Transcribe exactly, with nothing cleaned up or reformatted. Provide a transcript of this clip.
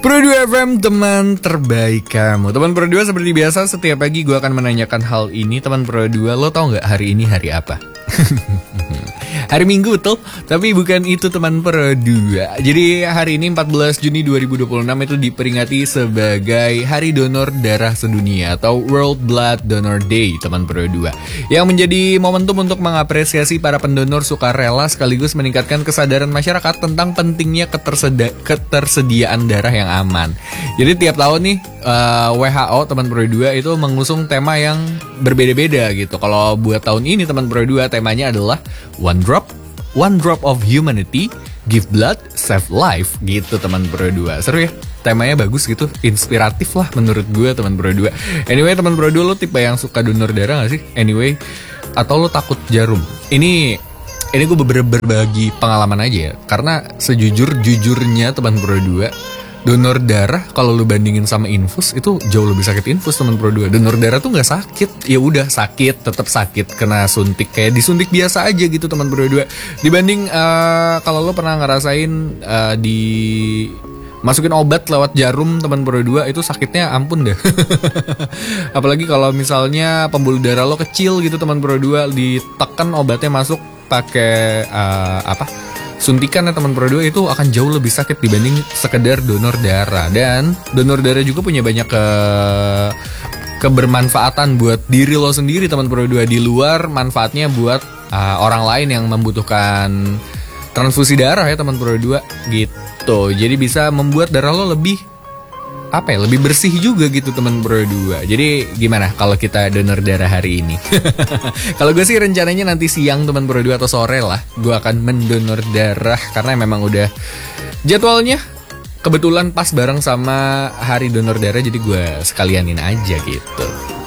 Pro dua F M, teman terbaik kamu. Teman Pro dua, seperti biasa setiap pagi gue akan menanyakan hal ini. Teman Pro dua, lo tau gak hari ini hari apa? Hari Minggu betul, tapi bukan itu teman Pro dua. Jadi hari ini empat belas Juni dua ribu dua puluh enam itu diperingati sebagai Hari Donor Darah Sedunia atau World Blood Donor Day teman Pro dua, yang menjadi momentum untuk mengapresiasi para pendonor sukarela sekaligus meningkatkan kesadaran masyarakat tentang pentingnya keterseda- ketersediaan darah yang aman. Jadi tiap tahun nih uh, W H O teman Pro dua itu mengusung tema yang berbeda-beda gitu. Kalau buat tahun ini teman Pro dua temanya adalah One Drop, One Drop of Humanity, Give Blood, Save Life gitu teman Pro dua. Seru ya? Temanya bagus gitu, inspiratif lah menurut gue teman Pro dua. Anyway teman Pro dua, lo tipe yang suka donor darah gak sih? Anyway, atau lo takut jarum? Ini ini gue ber- berbagi pengalaman aja ya. Karena sejujur-jujurnya teman Pro dua, donor darah kalau lu bandingin sama infus itu jauh lebih sakit infus teman Pro dua. Donor darah tuh nggak sakit, ya udah sakit, tetap sakit kena suntik kayak disuntik biasa aja gitu teman Pro dua. Dibanding uh, kalau lu pernah ngerasain uh, di masukin obat lewat jarum teman Pro dua, itu sakitnya ampun deh. Apalagi kalau misalnya pembuluh darah lo kecil gitu teman Pro dua, ditekan obatnya masuk pakai uh, apa? suntikan ya teman Pro dua, itu akan jauh lebih sakit dibanding sekedar donor darah. Dan donor darah juga punya banyak ke kebermanfaatan buat diri lo sendiri teman Pro dua, di luar manfaatnya buat uh, orang lain yang membutuhkan transfusi darah ya teman Pro dua gitu. Jadi bisa membuat darah lo lebih apa ya, lebih bersih juga gitu teman Pro dua. Jadi gimana kalau kita donor darah hari ini? Kalau gue sih rencananya nanti siang teman Pro dua atau sore lah, gue akan mendonor darah karena memang udah jadwalnya kebetulan pas bareng sama hari donor darah, jadi gue sekalianin aja gitu.